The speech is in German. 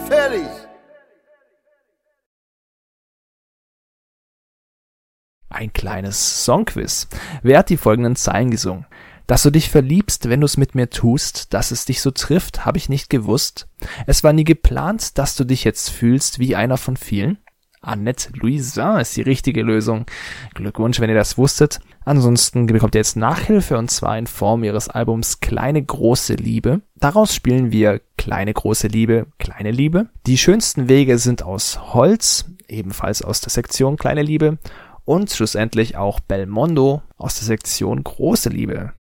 Fertig! Ein kleines Songquiz. Wer hat die folgenden Zeilen gesungen? Dass du dich verliebst, wenn du's mit mir tust, dass es dich so trifft, habe ich nicht gewusst. Es war nie geplant, dass du dich jetzt fühlst wie einer von vielen. Annette Louisin ist die richtige Lösung. Glückwunsch, wenn ihr das wusstet. Ansonsten bekommt ihr jetzt Nachhilfe, und zwar in Form ihres Albums Kleine große Liebe. Daraus spielen wir Kleine große Liebe, kleine Liebe. Die schönsten Wege sind aus Holz, ebenfalls aus der Sektion Kleine Liebe. Und schlussendlich auch Belmondo aus der Sektion Große Liebe.